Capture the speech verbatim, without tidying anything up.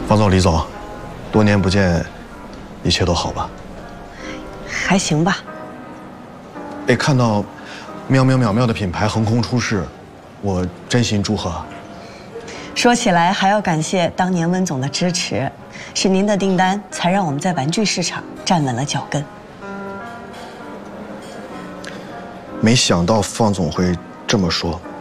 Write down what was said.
方总、李总，多年不见，一切都好吧？ 还行吧。 哎，看到喵喵淼淼的品牌横空出世，我真心祝贺。 说起来还要感谢当年温总的支持，是您的订单才让我们在玩具市场站稳了脚跟。 没想到方总会这么说。